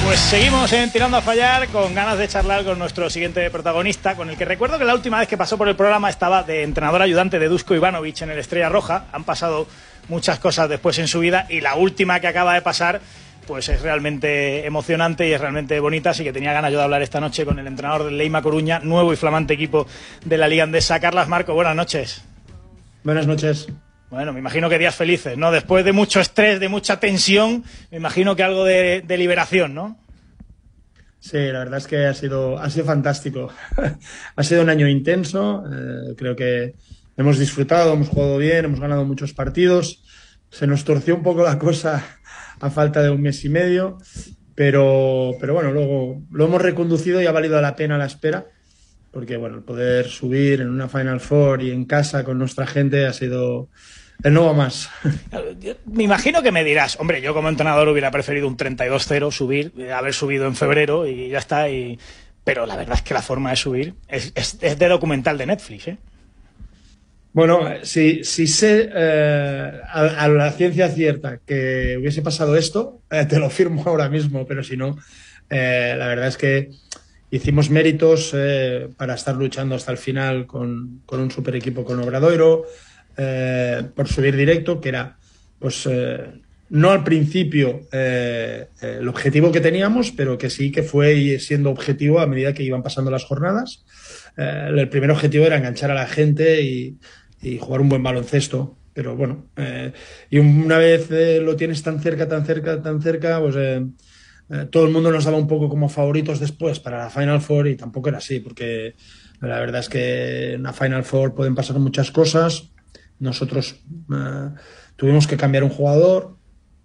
Pues seguimos en Tirando a Fallar, con ganas de charlar con nuestro siguiente protagonista, con el que recuerdo que la última vez que pasó por el programa estaba de entrenador ayudante de Dusko Ivanovic en el Estrella Roja. Han pasado muchas cosas después en su vida y la última que acaba de pasar pues es realmente emocionante y es realmente bonita, así que tenía ganas yo de hablar esta noche con el entrenador del Leima Coruña, nuevo y flamante equipo de la Liga Endesa. Carlas Marco, buenas noches. Buenas noches. Bueno, me imagino que días felices, ¿no? Después de mucho estrés, de mucha tensión, me imagino que algo de liberación, ¿no? Sí, la verdad es que ha sido fantástico. Ha sido un año intenso, creo que hemos disfrutado, hemos jugado bien, hemos ganado muchos partidos. Se nos torció un poco la cosa a falta de un mes y medio, pero bueno, luego lo hemos reconducido y ha valido la pena la espera, porque bueno, el poder subir en una Final Four y en casa con nuestra gente ha sido el no va más. Me imagino que me dirás, hombre, yo como entrenador hubiera preferido un 32-0 subir, haber subido en febrero y ya está. Pero la verdad es que la forma de subir es de documental de Netflix, ¿eh? Bueno, si sé a la ciencia cierta que hubiese pasado esto, te lo firmo ahora mismo, pero si no, la verdad es que hicimos méritos para estar luchando hasta el final con un super equipo con Obradoiro, por subir directo, que era pues no al principio el objetivo que teníamos, pero que sí que fue siendo objetivo a medida que iban pasando las jornadas. El primer objetivo era enganchar a la gente y jugar un buen baloncesto, pero bueno, y una vez lo tienes tan cerca, pues todo el mundo nos daba un poco como favoritos después para la Final Four y tampoco era así, porque la verdad es que en la Final Four pueden pasar muchas cosas. Nosotros tuvimos que cambiar un jugador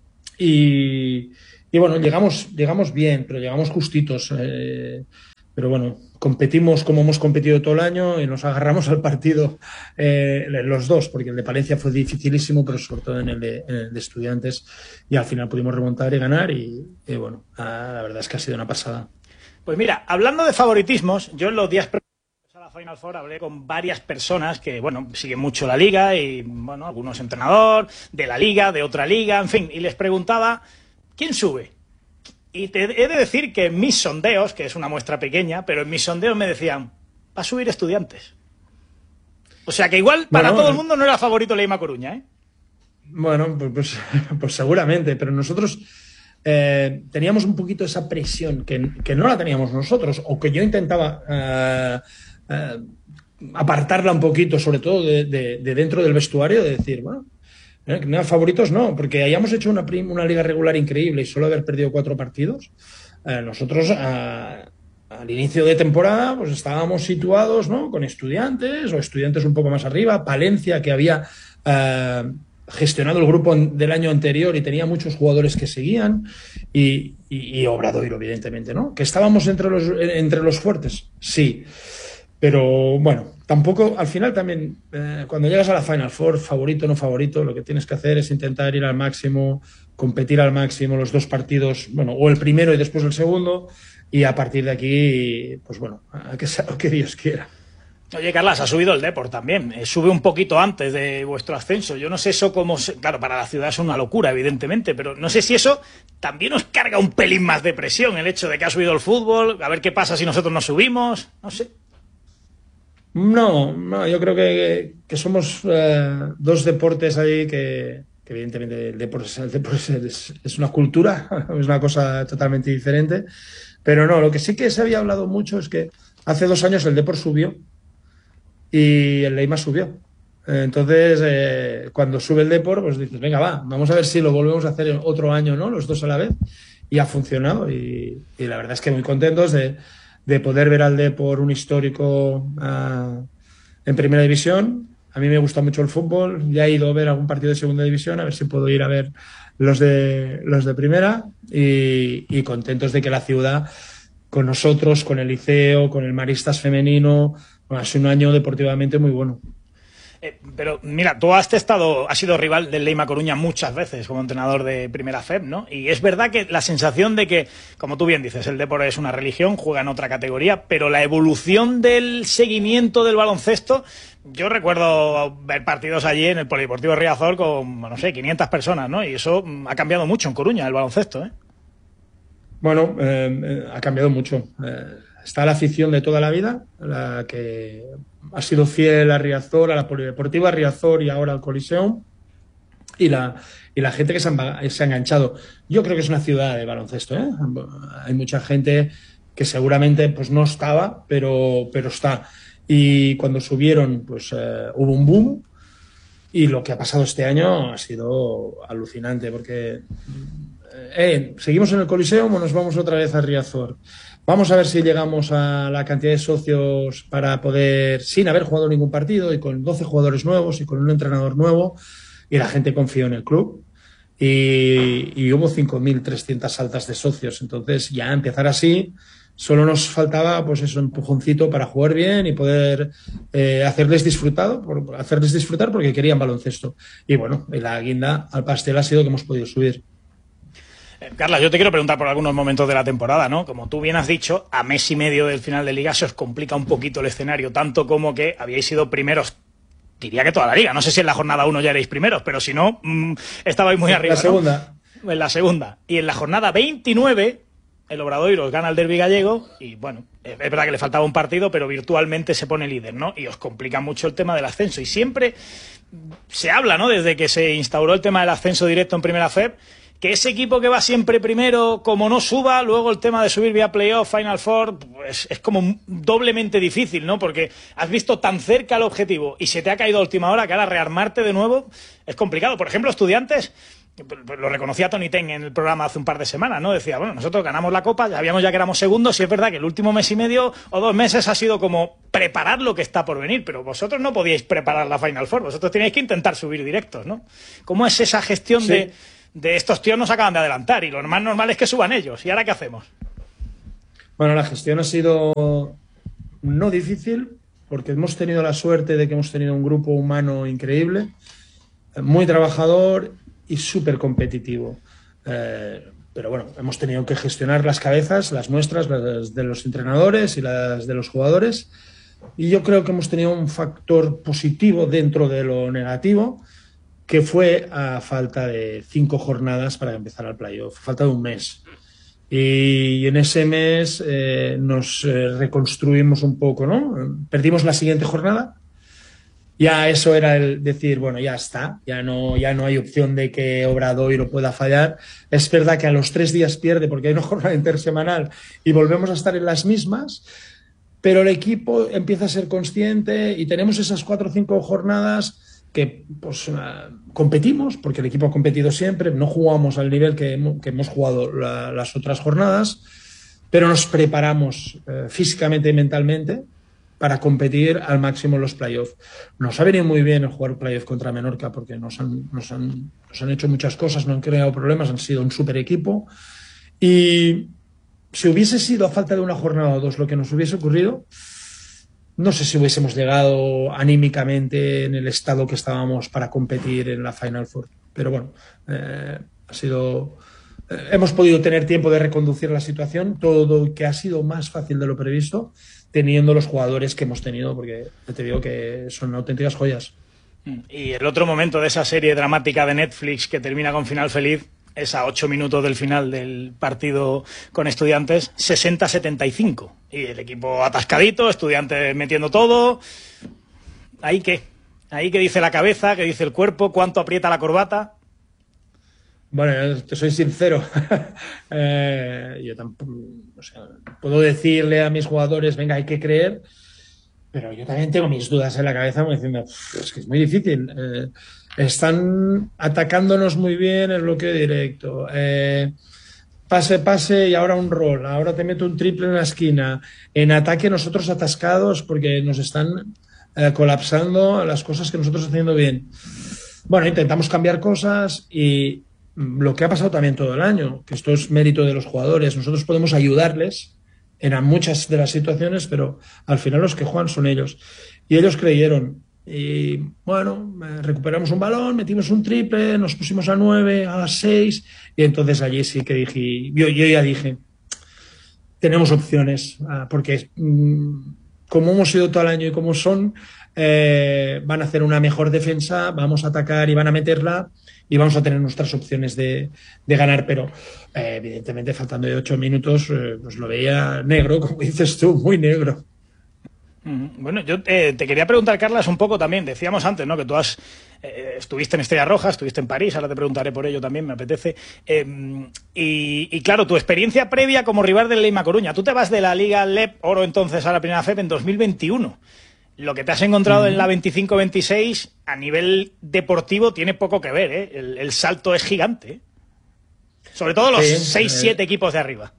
y bueno, llegamos bien, pero llegamos justitos. Pero bueno, competimos como hemos competido todo el año y nos agarramos al partido los dos, porque el de Palencia fue dificilísimo, pero sobre todo en el de Estudiantes, y al final pudimos remontar y ganar y bueno, la verdad es que ha sido una pasada. Pues mira, hablando de favoritismos, yo en los días a la Final Four hablé con varias personas que, bueno, siguen mucho la liga y, bueno, algunos entrenador de la liga, de otra liga, en fin, y les preguntaba, ¿quién sube? Y te he de decir que en mis sondeos, que es una muestra pequeña, pero en mis sondeos me decían, va a subir Estudiantes. O sea que igual para todo el mundo no era favorito Leima Coruña, ¿eh? Bueno, pues seguramente, pero nosotros teníamos un poquito esa presión que no la teníamos nosotros, o que yo intentaba apartarla un poquito, sobre todo de dentro del vestuario, de decir, bueno, favoritos no, porque hayamos hecho una liga regular increíble y solo haber perdido 4 partidos. Nosotros al inicio de temporada pues estábamos situados, ¿no?, con Estudiantes o Estudiantes un poco más arriba, Palencia, que había gestionado el grupo del año anterior y tenía muchos jugadores que seguían, y Obradoiro, evidentemente, ¿no? Que estábamos entre los fuertes, sí. Pero bueno, tampoco, al final también, cuando llegas a la Final Four, favorito o no favorito, lo que tienes que hacer es intentar ir al máximo, competir al máximo los 2 partidos, bueno, o el primero y después el segundo, y a partir de aquí, pues bueno, a que sea lo que Dios quiera. Oye, Carlas, ha subido el Depor también, sube un poquito antes de vuestro ascenso. Yo no sé eso cómo... Claro, para la ciudad es una locura, evidentemente, pero no sé si eso también os carga un pelín más de presión, el hecho de que ha subido el fútbol, a ver qué pasa si nosotros no subimos, no sé. No, yo creo que somos 2 deportes ahí que evidentemente el deporte es una cultura, es una cosa totalmente diferente, pero no, lo que sí que se había hablado mucho es que hace 2 años el Depor subió y el Leima subió. Entonces, cuando sube el Depor, pues dices, venga, vamos a ver si lo volvemos a hacer otro año, ¿no?, los 2 a la vez, y ha funcionado, y la verdad es que muy contentos de poder ver al Depor, un histórico, en primera división. A mí me gusta mucho el fútbol, ya he ido a ver algún partido de segunda división, a ver si puedo ir a ver los de primera, y contentos de que la ciudad, con nosotros, con el Liceo, con el Maristas femenino, ha sido un año deportivamente muy bueno. Pero mira, tú has sido rival del Leima Coruña muchas veces como entrenador de Primera FEB, ¿no? Y es verdad que la sensación de que, como tú bien dices, el deporte es una religión, juega en otra categoría, pero la evolución del seguimiento del baloncesto, yo recuerdo ver partidos allí en el Polideportivo Riazor con, no sé, 500 personas, ¿no? Y eso ha cambiado mucho en Coruña, el baloncesto, ¿eh? Bueno, ha cambiado mucho. Está la afición de toda la vida, la que ha sido fiel a Riazor, a la Polideportiva Riazor y ahora al Coliseum, y la gente que se ha enganchado. Yo creo que es una ciudad de baloncesto, ¿eh? Hay mucha gente que seguramente pues no estaba, pero está. Y cuando subieron, pues hubo un boom, y lo que ha pasado este año ha sido alucinante, porque ¿seguimos en el Coliseo o nos vamos otra vez a Riazor? Vamos a ver si llegamos a la cantidad de socios para poder, sin haber jugado ningún partido y con 12 jugadores nuevos y con un entrenador nuevo, y la gente confió en el club. Y hubo 5.300 altas de socios. Entonces, ya empezar así, solo nos faltaba pues eso, un empujoncito para jugar bien y poder hacerles disfrutar porque querían baloncesto. Y bueno, la guinda al pastel ha sido que hemos podido subir. Carla, yo te quiero preguntar por algunos momentos de la temporada, ¿no? Como tú bien has dicho, a mes y medio del final de Liga se os complica un poquito el escenario, tanto como que habíais sido primeros, diría que toda la Liga. No sé si en la jornada 1 ya erais primeros, pero si no, estabais muy arriba. La segunda. ¿No? En la segunda. Y en la jornada 29, el Obradoiro gana el derbi gallego y, bueno, es verdad que le faltaba un partido, pero virtualmente se pone líder, ¿no? Y os complica mucho el tema del ascenso. Y siempre se habla, ¿no? Desde que se instauró el tema del ascenso directo en Primera FEB, que ese equipo que va siempre primero, como no suba, luego el tema de subir vía playoff, Final Four, pues es como doblemente difícil, ¿no? Porque has visto tan cerca el objetivo y se te ha caído a última hora que ahora rearmarte de nuevo es complicado. Por ejemplo, Estudiantes, lo reconocía Tony Ten en el programa hace un par de semanas, ¿no? Decía, bueno, nosotros ganamos la Copa, sabíamos ya que éramos segundos, y es verdad que el último mes y medio o 2 meses ha sido como preparar lo que está por venir, pero vosotros no podíais preparar la Final Four, vosotros teníais que intentar subir directos, ¿no? ¿Cómo es esa gestión de estos tíos nos acaban de adelantar y lo más normal es que suban ellos? ¿Y ahora qué hacemos? Bueno, la gestión ha sido no difícil, porque hemos tenido la suerte de que hemos tenido un grupo humano increíble, muy trabajador y súper competitivo. Pero bueno, hemos tenido que gestionar las cabezas, las nuestras, las de los entrenadores y las de los jugadores. Y yo creo que hemos tenido un factor positivo dentro de lo negativo, que fue a falta de 5 jornadas para empezar el playoff, falta de un mes. Y en ese mes nos reconstruimos un poco, ¿no? Perdimos la siguiente jornada. Ya eso era el decir, bueno, ya está, ya no hay opción de que Obradoiro pueda fallar. Es verdad que a los 3 días pierde porque hay una jornada intersemanal y volvemos a estar en las mismas, pero el equipo empieza a ser consciente y tenemos esas 4 o 5 jornadas que pues competimos, porque el equipo ha competido siempre, no jugamos al nivel que hemos jugado las otras jornadas, pero nos preparamos físicamente y mentalmente para competir al máximo en los playoffs. Nos ha venido muy bien el jugar playoff contra Menorca, porque nos han hecho muchas cosas, no han creado problemas, han sido un super equipo, y si hubiese sido a falta de una jornada o 2 lo que nos hubiese ocurrido, no sé si hubiésemos llegado anímicamente en el estado que estábamos para competir en la Final Four. Pero bueno, hemos podido tener tiempo de reconducir la situación, todo que ha sido más fácil de lo previsto, teniendo los jugadores que hemos tenido, porque te digo que son auténticas joyas. Y el otro momento de esa serie dramática de Netflix que termina con final feliz es a 8 minutos del final del partido con Estudiantes, 60-75. Y el equipo atascadito, Estudiantes metiendo todo. ¿Ahí qué? ¿Ahí qué dice la cabeza? ¿Qué dice el cuerpo? ¿Cuánto aprieta la corbata? Bueno, te soy sincero. Yo tampoco, o sea, puedo decirle a mis jugadores, venga, hay que creer, pero yo también tengo mis dudas en la cabeza, como diciendo, es que es muy difícil. Están atacándonos muy bien el bloqueo directo. Pase y ahora un roll. Ahora te meto un triple en la esquina. En ataque nosotros atascados porque nos están colapsando las cosas que nosotros haciendo bien. Bueno, intentamos cambiar cosas y lo que ha pasado también todo el año, que esto es mérito de los jugadores. Nosotros podemos ayudarles en muchas de las situaciones, pero al final los que juegan son ellos. Y ellos creyeron. Y bueno, recuperamos un balón, metimos un triple, nos pusimos a 9, a 6, y entonces allí sí que dije, yo ya dije, tenemos opciones, porque como hemos sido todo el año y como son, van a hacer una mejor defensa, vamos a atacar y van a meterla, y vamos a tener nuestras opciones de ganar, pero evidentemente faltando de 8 minutos pues lo veía negro, como dices tú, muy negro. Bueno, yo te quería preguntar, Carlas, un poco también. Decíamos antes, ¿no?, que tú estuviste en Estrella Roja, estuviste en París, ahora te preguntaré por ello también, me apetece. Y claro, tu experiencia previa como rival del Leima Coruña. Tú te vas de la Liga LEP Oro entonces a la Primera FEP en 2021. Lo que te has encontrado en la 25-26 a nivel deportivo tiene poco que ver, ¿eh? El salto es gigante, ¿eh? Sobre todo los 6-7 equipos de arriba.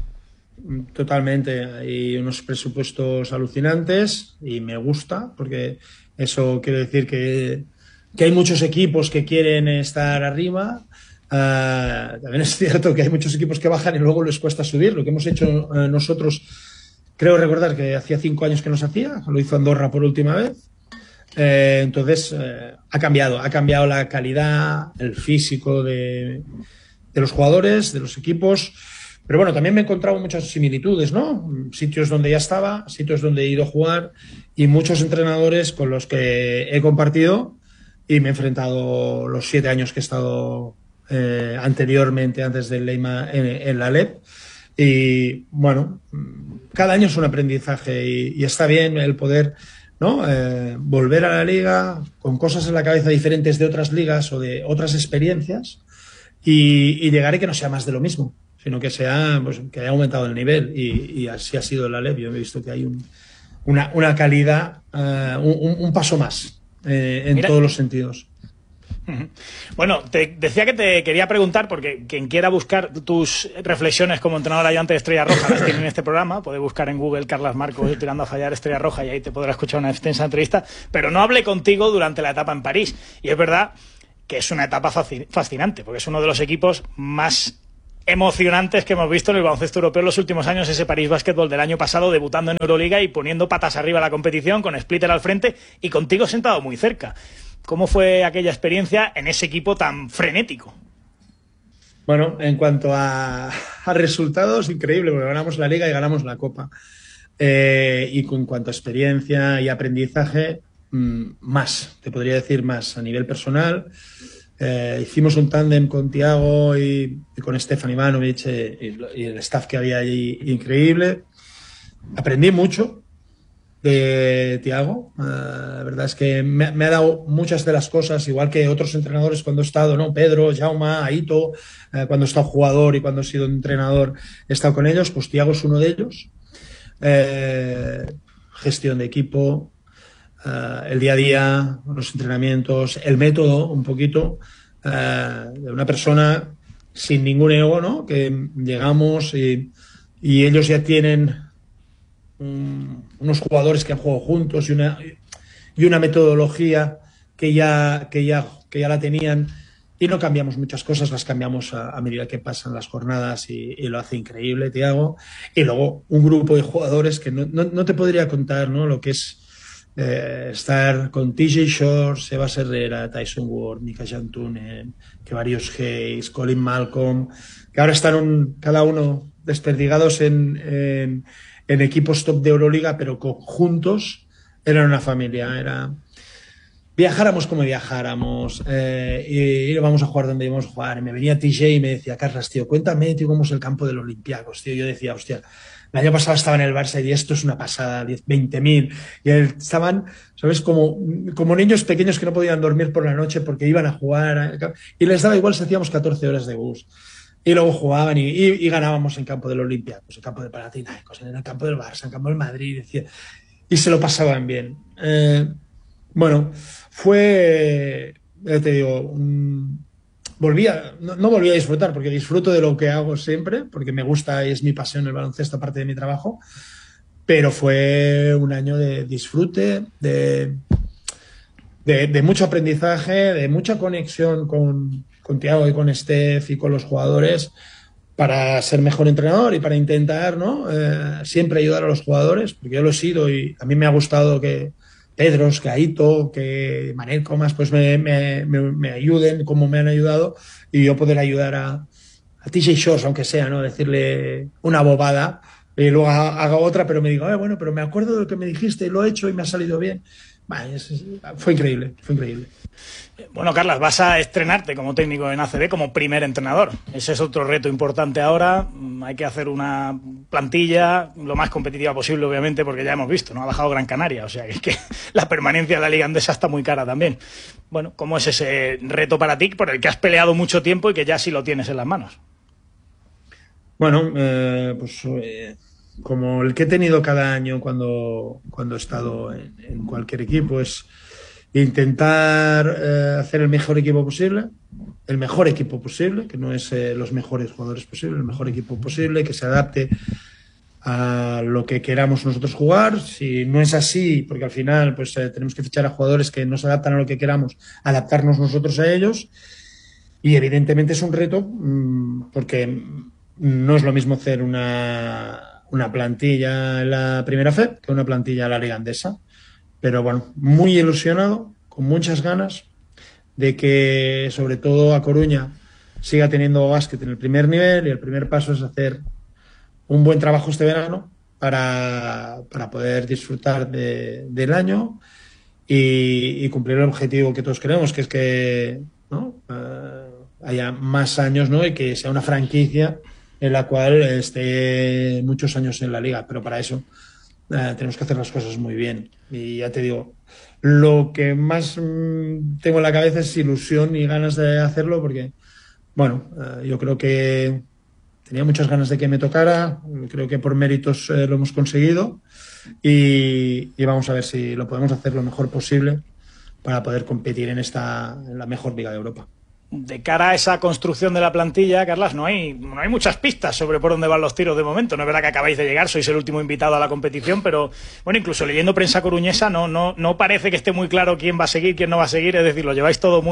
Totalmente, hay unos presupuestos alucinantes y me gusta porque eso quiere decir que hay muchos equipos que quieren estar arriba. También es cierto que hay muchos equipos que bajan y luego les cuesta subir. Lo que hemos hecho nosotros, creo recordar que hacía 5 años que no se hacía, lo hizo Andorra por última vez. Entonces ha cambiado la calidad, el físico de los jugadores, de los equipos. Pero bueno, también me he encontrado muchas similitudes, ¿no? Sitios donde ya estaba, sitios donde he ido a jugar y muchos entrenadores con los que he compartido y me he enfrentado los 7 años que he estado anteriormente, antes del Leima, en la LEP. Y bueno, cada año es un aprendizaje y está bien el poder, ¿no?, volver a la liga con cosas en la cabeza diferentes de otras ligas o de otras experiencias y llegar a que no sea más de lo mismo, sino que sea, pues, que haya aumentado el nivel y así ha sido la LEP. Yo he visto que hay una calidad, un paso más en todos los sentidos. Bueno, te decía que te quería preguntar, porque quien quiera buscar tus reflexiones como entrenador ayudante de Estrella Roja las tiene en este programa, puede buscar en Google Carlas Marcos tirando a fallar Estrella Roja y ahí te podrá escuchar una extensa entrevista, pero no hablé contigo durante la etapa en París y es verdad que es una etapa fascinante, porque es uno de los equipos más emocionantes que hemos visto en el baloncesto europeo en los últimos años, ese París Basketball del año pasado, debutando en Euroliga y poniendo patas arriba la competición, con Splitter al frente y contigo sentado muy cerca. ¿Cómo fue aquella experiencia en ese equipo tan frenético? Bueno, en cuanto a resultados, increíble, porque ganamos la Liga y ganamos la Copa. Y en cuanto a experiencia y aprendizaje, más, te podría decir más, a nivel personal. Hicimos un tándem con Tiago y con Stefan Ivanovic y el staff que había allí, increíble. Aprendí mucho de Tiago. La verdad es que me ha dado muchas de las cosas, igual que otros entrenadores cuando he estado, ¿no? Pedro, Jauma, Aito, cuando he estado jugador y cuando he sido entrenador he estado con ellos, pues Tiago es uno de ellos. Gestión de equipo, el día a día, los entrenamientos, el método un poquito, de una persona sin ningún ego, ¿no? Que llegamos y ellos ya tienen unos jugadores que han jugado juntos y una metodología que ya la tenían y no cambiamos muchas cosas, las cambiamos a medida que pasan las jornadas y lo hace increíble Tiago. Y luego un grupo de jugadores que no te podría contar, ¿no?, lo que es estar con TJ Shore, Sebas Herrera, Tyson Ward, Mika Jantunen, que varios Hayes, Colin Malcolm, que ahora están cada uno desperdigados en equipos top de Euroliga, pero juntos eran una familia. Viajáramos como viajáramos, y íbamos a jugar donde íbamos a jugar. Y me venía TJ y me decía: Carlas, tío, cuéntame, tío, cómo es el campo del Olympiacos, tío. Yo decía, hostia, el año pasado estaba en el Barça y esto es una pasada, 20.000. Y estaban, ¿sabes? Como niños pequeños que no podían dormir por la noche porque iban a jugar. Y les daba igual si hacíamos 14 horas de bus. Y luego jugaban y ganábamos en campo del Olympiacos, en campo de Panathinaikos, en el campo del Barça, en campo del Madrid. Decía, y se lo pasaban bien. Bueno, fue, ya te digo, no volví a disfrutar, porque disfruto de lo que hago siempre, porque me gusta y es mi pasión el baloncesto, aparte de mi trabajo, pero fue un año de disfrute, de mucho aprendizaje, de mucha conexión con Tiago y con Steph y con los jugadores para ser mejor entrenador y para intentar, ¿no?, siempre ayudar a los jugadores, porque yo lo he sido y a mí me ha gustado que Pedros, que Aito, que Manel Comas, pues me ayuden como me han ayudado y yo poder ayudar a TJ Shores, aunque sea, ¿no?, decirle una bobada y luego haga otra, pero me digo, bueno, pero me acuerdo de lo que me dijiste y lo he hecho y me ha salido bien. Fue increíble, fue increíble. Bueno, Carlas, vas a estrenarte como técnico en ACB como primer entrenador. Ese es otro reto importante ahora. Hay que hacer una plantilla lo más competitiva posible, obviamente, porque ya hemos visto, ¿no? Ha bajado Gran Canaria, o sea que la permanencia en la Liga Andesa está muy cara también. Bueno, ¿cómo es ese reto para ti por el que has peleado mucho tiempo y que ya sí lo tienes en las manos? Bueno, como el que he tenido cada año cuando he estado en cualquier equipo, es intentar hacer el mejor equipo posible, que no es los mejores jugadores posibles, el mejor equipo posible, que se adapte a lo que queramos nosotros jugar. Si no es así, porque al final pues tenemos que fichar a jugadores que no se adaptan a lo que queramos, adaptarnos nosotros a ellos. Y evidentemente es un reto porque no es lo mismo hacer una plantilla en la Primera Fe que una plantilla en la Liga Andesa. Pero bueno, muy ilusionado, con muchas ganas de que sobre todo A Coruña siga teniendo básquet en el primer nivel, y el primer paso es hacer un buen trabajo este verano para poder disfrutar del año y cumplir el objetivo que todos queremos, que es que, ¿no? Haya más años, ¿no? Y que sea una franquicia en la cual esté muchos años en la liga, pero para eso tenemos que hacer las cosas muy bien. Y ya te digo, lo que más tengo en la cabeza es ilusión y ganas de hacerlo, porque, bueno, yo creo que tenía muchas ganas de que me tocara, creo que por méritos lo hemos conseguido, y vamos a ver si lo podemos hacer lo mejor posible para poder competir en la mejor liga de Europa. De cara a esa construcción de la plantilla, Carlas, no hay muchas pistas sobre por dónde van los tiros de momento. No es verdad que acabáis de llegar, sois el último invitado a la competición, pero bueno, incluso leyendo prensa coruñesa no parece que esté muy claro quién va a seguir, quién no va a seguir. Es decir, lo lleváis todo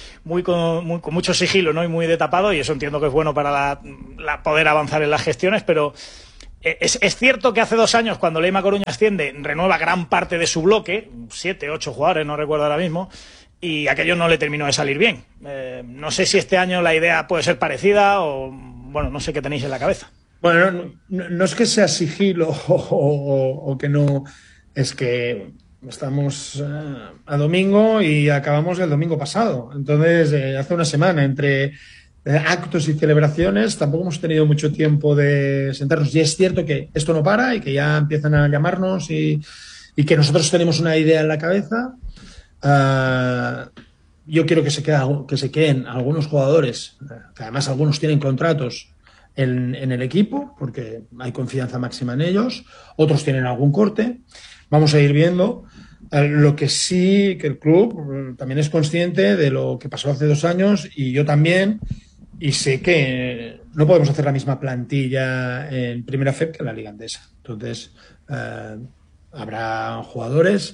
con mucho sigilo, ¿no? Y muy de tapado, y eso entiendo que es bueno para poder avanzar en las gestiones, pero es cierto que hace 2 años, cuando Leima Coruña asciende, renueva gran parte de su bloque, 7, 8 jugadores, no recuerdo ahora mismo, y aquello no le terminó de salir bien. No sé si este año la idea puede ser parecida o, bueno, no sé qué tenéis en la cabeza. Bueno, no es que sea sigilo o que no, es que estamos a domingo y acabamos el domingo pasado. Entonces, hace una semana, entre actos y celebraciones, tampoco hemos tenido mucho tiempo de sentarnos. Y es cierto que esto no para y que ya empiezan a llamarnos y que nosotros tenemos una idea en la cabeza. Yo quiero que se queden algunos jugadores, que además algunos tienen contratos en el equipo, porque hay confianza máxima en ellos. Otros tienen algún corte. Vamos a ir viendo. Lo que sí, que el club también es consciente de lo que pasó hace 2 años, y yo también, y sé que no podemos hacer la misma plantilla en Primera FEP que en la Liga Andesa. Entonces, habrá jugadores.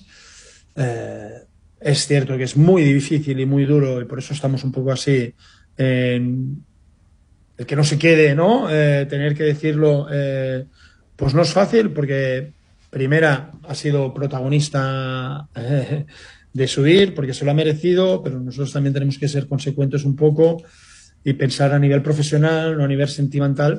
Es cierto que es muy difícil y muy duro, y por eso estamos un poco así, el que no se quede, ¿no? Tener que decirlo, pues no es fácil, porque Primera ha sido protagonista de subir, porque se lo ha merecido, pero nosotros también tenemos que ser consecuentes un poco y pensar a nivel profesional, no a nivel sentimental,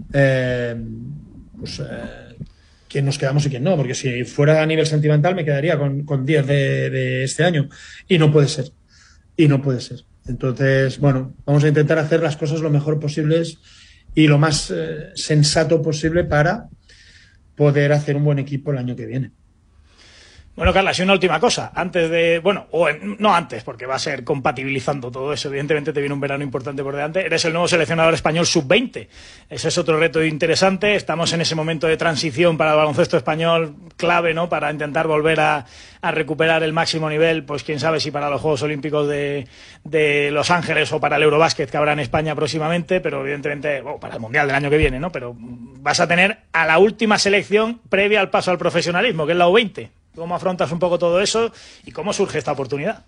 quién nos quedamos y quién no, porque si fuera a nivel sentimental me quedaría con 10 de este año, y no puede ser, Entonces, bueno, vamos a intentar hacer las cosas lo mejor posibles y lo más sensato posible para poder hacer un buen equipo el año que viene. Bueno, Carlas, y una última cosa. No antes, porque va a ser compatibilizando todo eso. Evidentemente te viene un verano importante por delante. Eres el nuevo seleccionador español sub-20. Ese es otro reto interesante. Estamos en ese momento de transición para el baloncesto español clave, ¿no? Para intentar volver a recuperar el máximo nivel, pues quién sabe si para los Juegos Olímpicos de Los Ángeles o para el Eurobásquet que habrá en España próximamente, pero evidentemente para el Mundial del año que viene, ¿no? Pero vas a tener a la última selección previa al paso al profesionalismo, que es la U20. ¿Cómo afrontas un poco todo eso y cómo surge esta oportunidad?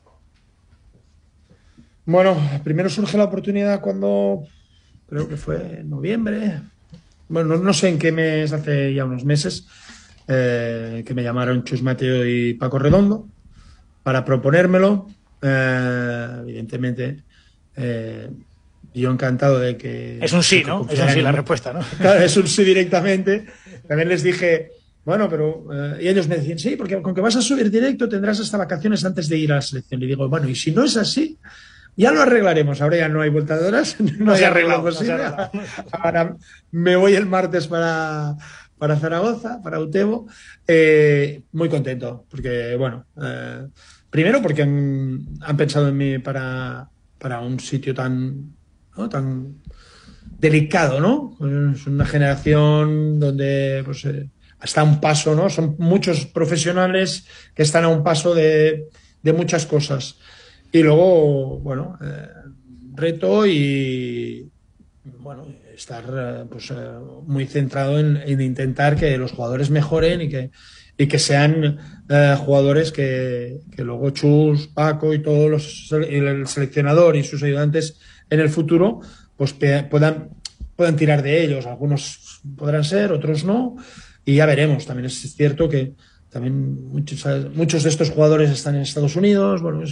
Bueno, primero surge la oportunidad cuando, creo que fue en noviembre, bueno, no sé en qué mes, hace ya unos meses, que me llamaron Chus Mateo y Paco Redondo para proponérmelo. Evidentemente, yo encantado de que... Es un sí, ¿no? Es un sí la respuesta, ¿no? Claro, es un sí directamente. También les dije Bueno, pero y ellos me decían, sí, porque con que vas a subir directo tendrás hasta vacaciones antes de ir a la selección. Y digo, bueno, y si no es así, ya lo arreglaremos. Ahora ya no hay vuelta de horas, no No hay se ha arreglo arreglado, no se ha posible. arreglado. Ahora me voy el martes para Zaragoza, para Utebo. Muy contento, porque, bueno, primero porque han pensado en mí para un sitio tan, ¿no? tan delicado, ¿no? Es una generación donde pues, está a un paso, ¿no? Son muchos profesionales que están a un paso de muchas cosas. Y luego, bueno, reto y, bueno, estar pues, muy centrado en intentar que los jugadores mejoren y que sean jugadores que luego Chus, Paco y todos el seleccionador y sus ayudantes en el futuro pues puedan tirar de ellos. Algunos podrán ser, otros no, y ya veremos. También es cierto que también muchos de estos jugadores están en Estados Unidos. Bueno,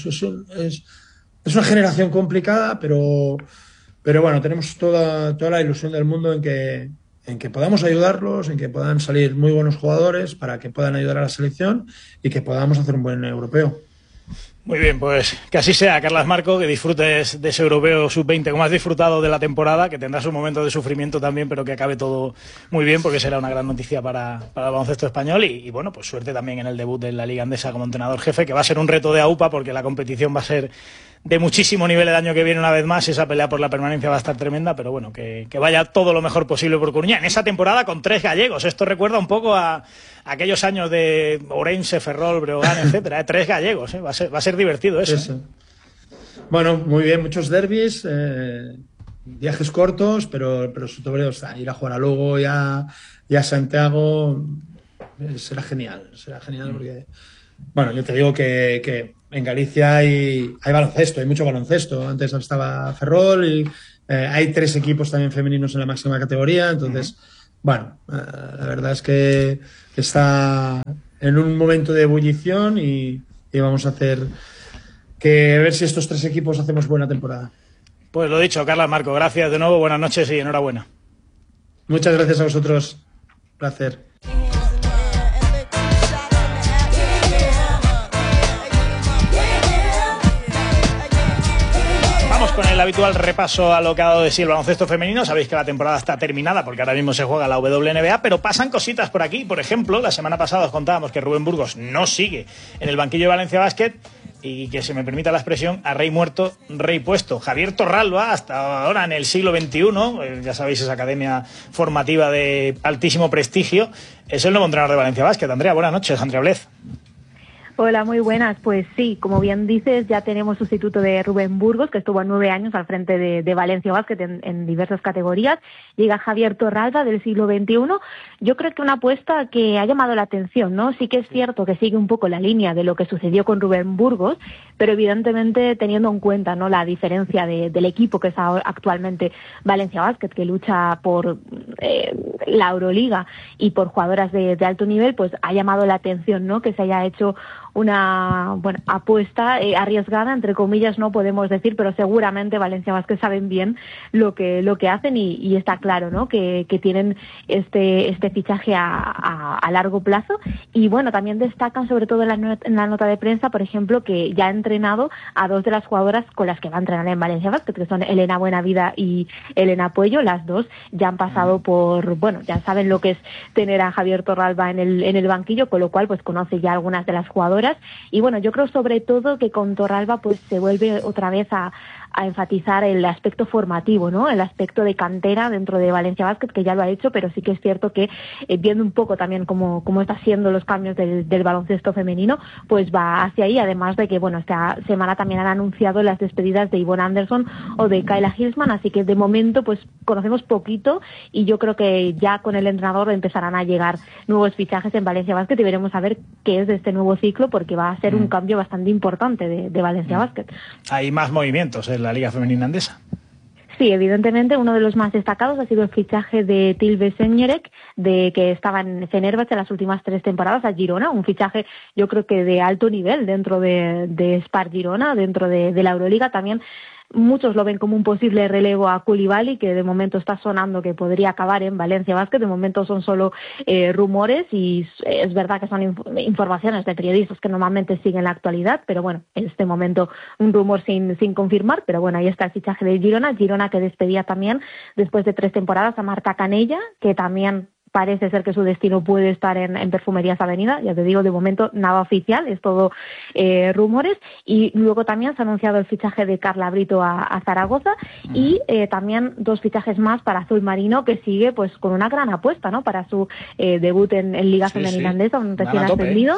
es una generación complicada, pero bueno, tenemos toda la ilusión del mundo en que podamos ayudarlos, en que puedan salir muy buenos jugadores para que puedan ayudar a la selección y que podamos hacer un buen europeo. Muy bien, pues que así sea, Carlas Marco, que disfrutes de ese europeo sub-20 como has disfrutado de la temporada, que tendrás un momento de sufrimiento también, pero que acabe todo muy bien, porque será una gran noticia para el baloncesto español y bueno, pues suerte también en el debut de la Liga Andesa como entrenador jefe, que va a ser un reto de AUPA porque la competición va a ser de muchísimo nivel el año que viene una vez más, esa pelea por la permanencia va a estar tremenda, pero bueno, que vaya todo lo mejor posible por Coruña. En esa temporada con 3 gallegos, esto recuerda un poco a aquellos años de Ourense, Ferrol, Breogán, etcétera, 3 gallegos, va a ser divertido eso. Eso. Bueno, muy bien, muchos derbis, viajes cortos, pero sobre todo ir a jugar a Lugo y a Santiago será genial porque, bueno, yo te digo que en Galicia hay baloncesto, hay mucho baloncesto. Antes estaba Ferrol y hay 3 equipos también femeninos en la máxima categoría, entonces, bueno, la verdad es que está en un momento de ebullición y vamos a hacer que a ver si estos 3 equipos hacemos buena temporada. Pues lo dicho, Carlas Marco, gracias de nuevo, buenas noches y enhorabuena. Muchas gracias a vosotros. Placer. Vamos con el habitual repaso a lo que ha dado de sí el baloncesto femenino. Sabéis que la temporada está terminada porque ahora mismo se juega la WNBA, pero pasan cositas por aquí. Por ejemplo, la semana pasada os contábamos que Rubén Burgos no sigue en el banquillo de Valencia Basket y que se me permita la expresión, a rey muerto, rey puesto. Javier Torralba, hasta ahora en el siglo XXI, ya sabéis, esa academia formativa de altísimo prestigio, es el nuevo entrenador de Valencia Basket. Andrea, buenas noches. Andrea Blez. Hola, muy buenas. Pues sí, como bien dices, ya tenemos sustituto de Rubén Burgos, que estuvo 9 años al frente de Valencia Basket en diversas categorías. Llega Javier Torralba del siglo XXI. Yo creo que una apuesta que ha llamado la atención, ¿no? Sí que es cierto que sigue un poco la línea de lo que sucedió con Rubén Burgos, pero evidentemente teniendo en cuenta, ¿no?, la diferencia del equipo que está actualmente Valencia Basket, que lucha por la Euroliga y por jugadoras de alto nivel, pues ha llamado la atención, ¿no?, que se haya hecho una apuesta arriesgada, entre comillas, no podemos decir, pero seguramente Valencia Basket saben bien lo que hacen y está claro, ¿no?, que tienen este fichaje a largo plazo. Y bueno, también destacan sobre todo en la nota de prensa, por ejemplo, que ya ha entrenado a 2 de las jugadoras con las que va a entrenar en Valencia Basket, que son Elena Buenavida y Elena Puello. Las 2 ya han pasado por, bueno, ya saben lo que es tener a Javier Torralba en el banquillo, con lo cual pues conoce ya algunas de las jugadoras. Y bueno, yo creo sobre todo que con Torralba pues se vuelve otra vez a enfatizar el aspecto formativo, ¿no?, el aspecto de cantera dentro de Valencia Basket, que ya lo ha hecho, pero sí que es cierto que viendo un poco también cómo está siendo los cambios del baloncesto femenino, pues va hacia ahí, además de que, bueno, esta semana también han anunciado las despedidas de Yvonne Anderson o de Kayla Hilsman, así que de momento pues conocemos poquito y yo creo que ya con el entrenador empezarán a llegar nuevos fichajes en Valencia Basket y veremos a ver qué es de este nuevo ciclo, porque va a ser un cambio bastante importante de Valencia Basket. Hay más movimientos en la Liga Femenina Andesa. Sí, evidentemente uno de los más destacados ha sido el fichaje de Tilbe Senjerek, que estaba en Fenerbahce las últimas 3 temporadas a Girona, un fichaje yo creo que de alto nivel dentro de Spar Girona, dentro de la Euroliga. También muchos lo ven como un posible relevo a Koulibaly, que de momento está sonando que podría acabar en Valencia Basket. De momento son solo rumores y es verdad que son informaciones de periodistas que normalmente siguen la actualidad, pero bueno, en este momento un rumor sin confirmar. Pero bueno, ahí está el fichaje de Girona que despedía también después de 3 temporadas a Marta Canella, que también parece ser que su destino puede estar en Perfumerías Avenida. Ya te digo, de momento nada oficial, es todo rumores. Y luego también se ha anunciado el fichaje de Carla Brito a Zaragoza y también 2 fichajes más para Azul Marino, que sigue pues con una gran apuesta, ¿no?, para su debut en Liga Femenina Andesa, un recién ascendido.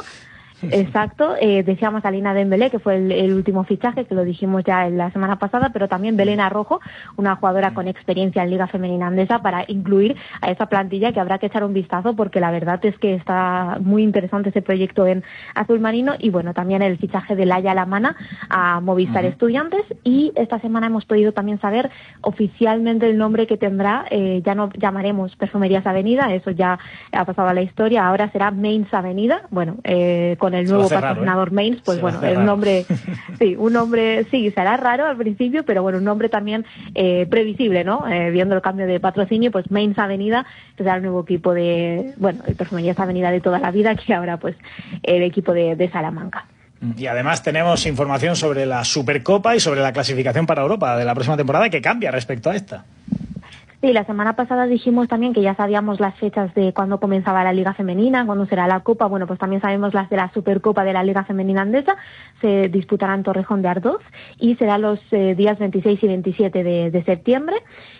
Exacto, decíamos a Lina Dembélé, que fue el último fichaje, que lo dijimos ya la semana pasada, pero también Belén Arrojo, una jugadora con experiencia en Liga Femenina Andesa, para incluir a esa plantilla, que habrá que echar un vistazo, porque la verdad es que está muy interesante ese proyecto en Azul Marino. Y bueno, también el fichaje de Laia Lamana a Movistar Estudiantes. Y esta semana hemos podido también saber oficialmente el nombre que tendrá. Ya no llamaremos Perfumerías Avenida, eso ya ha pasado a la historia, ahora será Mains Avenida. Bueno, con el nuevo patrocinador Mains, pues bueno, el nombre, sí, un nombre, sí, será raro al principio, pero bueno, un nombre también previsible, ¿no? Viendo el cambio de patrocinio, pues Mains Avenida será el nuevo equipo de, bueno, el Perfumerías Avenida de toda la vida, que ahora pues el equipo de Salamanca. Y además tenemos información sobre la Supercopa y sobre la clasificación para Europa de la próxima temporada, que cambia respecto a esta. Sí, la semana pasada dijimos también que ya sabíamos las fechas de cuándo comenzaba la Liga Femenina, cuándo será la Copa. Bueno, pues también sabemos las de la Supercopa de la Liga Femenina Andesa. Se disputará en Torrejón de Ardoz y será los días 26 y 27 de septiembre.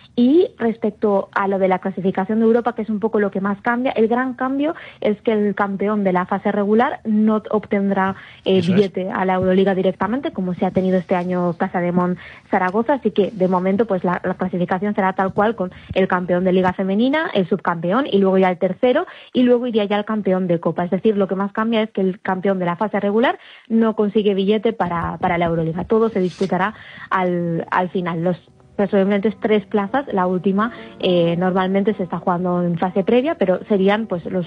Y respecto a lo de la clasificación de Europa, que es un poco lo que más cambia, el gran cambio es que el campeón de la fase regular no obtendrá billete a la Euroliga directamente, como se ha tenido este año Casademont Zaragoza. Así que de momento pues la clasificación será tal cual, con el campeón de Liga Femenina, el subcampeón y luego ya el tercero, y luego iría ya el campeón de Copa. Es decir, lo que más cambia es que el campeón de la fase regular no consigue billete para la Euroliga. Todo se disputará al final. Posiblemente 3 plazas, la última normalmente se está jugando en fase previa, pero serían pues los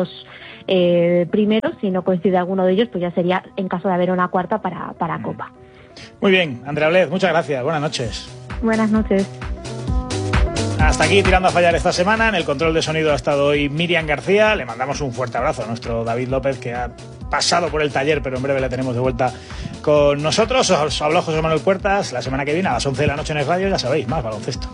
primeros. Si no coincide alguno de ellos, pues ya sería, en caso de haber una cuarta, para Copa. Muy bien, Andrea Bled, muchas gracias, buenas noches. Buenas noches. Hasta aquí Tirando a Fallar esta semana. En el control de sonido ha estado hoy Miriam García. Le mandamos un fuerte abrazo a nuestro David López, que ha pasado por el taller, pero en breve le tenemos de vuelta con nosotros. Os habló José Manuel Puertas. La semana que viene a las 11 de la noche en Es Radio, ya sabéis, más baloncesto.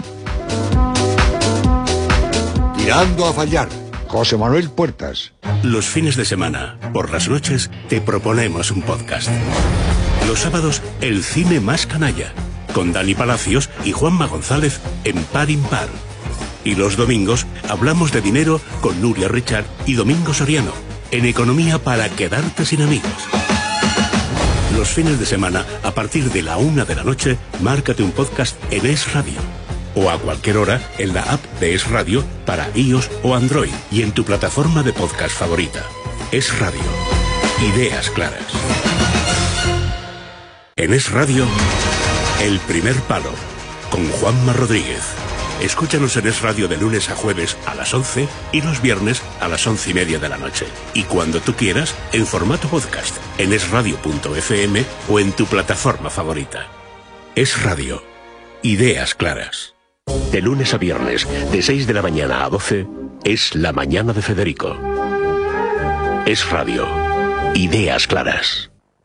Tirando a Fallar, José Manuel Puertas. Los fines de semana, por las noches, te proponemos un podcast. Los sábados, el cine más canalla, con Dani Palacios y Juanma González en Par Impar. Y los domingos hablamos de dinero con Nuria Richard y Domingo Soriano, en Economía para quedarte sin amigos. Los fines de semana, a partir de la 1 de la noche, márcate un podcast en Es Radio. O a cualquier hora en la app de Es Radio para iOS o Android y en tu plataforma de podcast favorita. Es Radio. Ideas claras. En Es Radio, El Primer Palo, con Juanma Rodríguez. Escúchanos en Es Radio de lunes a jueves a las 11 y los viernes a las 11:30 de la noche. Y cuando tú quieras, en formato podcast, en esradio.fm o en tu plataforma favorita. Es Radio. Ideas claras. De lunes a viernes, de 6 de la mañana a 12, es La Mañana de Federico. Es Radio. Ideas claras.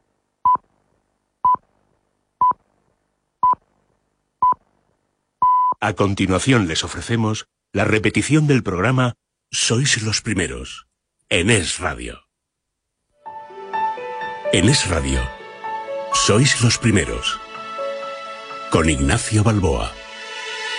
A continuación les ofrecemos la repetición del programa Sois los Primeros, en Es Radio. En Es Radio, Sois los Primeros, con Ignacio Balboa.